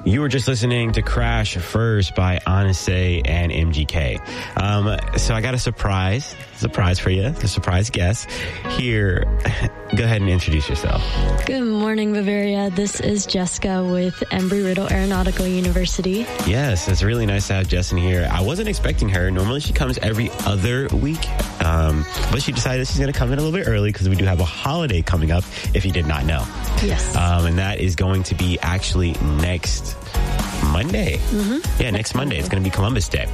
You were just listening to Crash First by Anase and MGK. So I got a surprise for you, a surprise guest. Here, go ahead and introduce yourself. Good morning, Bavaria. This is Jessica with Embry-Riddle Aeronautical University. Yes, it's really nice to have Jess in here. I wasn't expecting her. Normally she comes every other week, but she decided she's going to come in a little bit early because we do have a holiday coming up, if you did not know. Yes. And that is going to be actually next Monday. Mm-hmm. Yeah, next Monday. It's going to be Columbus Day.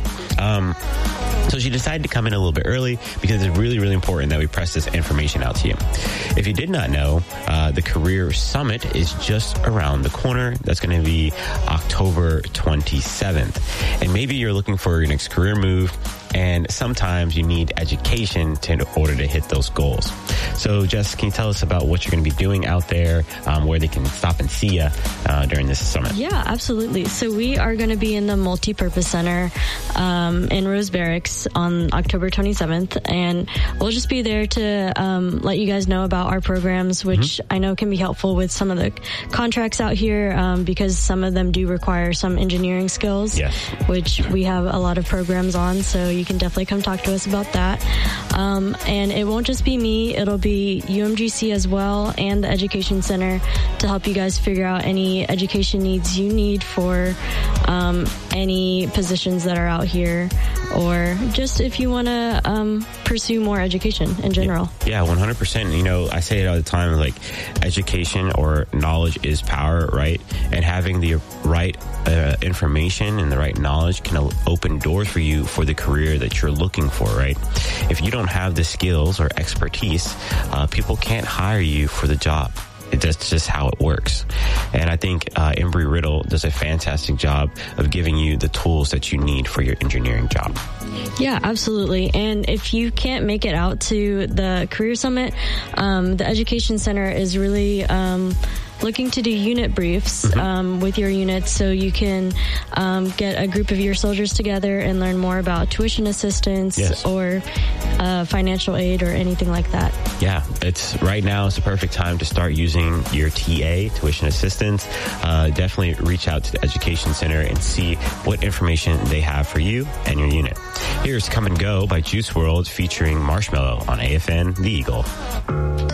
So she decided to come in a little bit early because it's really, really important that we press this information out to you. If you did not know, the Career Summit is just around the corner. That's going to be October 27th. And maybe you're looking for your next career move, and sometimes you need education in order to hit those goals. So, Jess, can you tell us about what you're going to be doing out there, where they can stop and see you during this summit? Yeah, absolutely. So we are going to be in the Multipurpose Center in Rose Barracks on October 27th, and we'll just be there to let you guys know about our programs, which I know can be helpful with some of the contracts out here because some of them do require some engineering skills, which we have a lot of programs on, so you can definitely come talk to us about that. And it won't just be me, it'll be UMGC as well and the Education Center to help you guys figure out any education needs you need for any positions that are out here, or just if you want to pursue more education in general. Yeah, 100%. You know, I say it all the time, like, education or knowledge is power, right? And having the right information and the right knowledge can open doors for you for the career that you're looking for, right? If you don't have the skills or expertise, people can't hire you for the job. That's just how it works. And I think Embry-Riddle does a fantastic job of giving you the tools that you need for your engineering job. Yeah, absolutely. And if you can't make it out to the Career Summit, the Education Center is really looking to do unit briefs with your units, so you can get a group of your soldiers together and learn more about tuition assistance or financial aid or anything like that. Yeah, right now is the perfect time to start using your TA, tuition assistance. Definitely reach out to the Education Center and see what information they have for you and your unit. Here's Come and Go by Juice WRLD featuring Marshmello on AFN The Eagle.